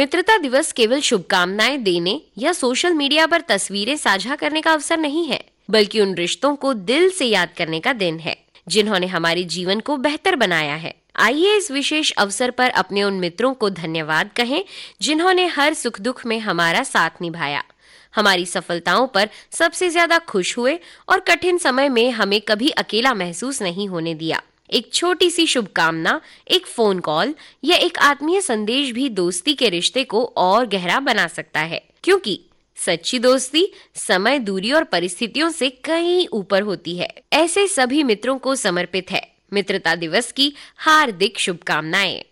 मित्रता दिवस केवल शुभकामनाएं देने या सोशल मीडिया पर तस्वीरें साझा करने का अवसर नहीं है, बल्कि उन रिश्तों को दिल से याद करने का दिन है जिन्होंने हमारे जीवन को बेहतर बनाया है। आइए इस विशेष अवसर पर अपने उन मित्रों को धन्यवाद कहें जिन्होंने हर सुख दुख में हमारा साथ निभाया, हमारी सफलताओं पर सबसे ज्यादा खुश हुए और कठिन समय में हमें कभी अकेला महसूस नहीं होने दिया। एक छोटी सी शुभकामना, एक फोन कॉल या एक आत्मीय संदेश भी दोस्ती के रिश्ते को और गहरा बना सकता है, क्योंकि सच्ची दोस्ती समय, दूरी और परिस्थितियों से कहीं ऊपर होती है। ऐसे सभी मित्रों को समर्पित है मित्रता दिवस की हार्दिक शुभकामनाएं।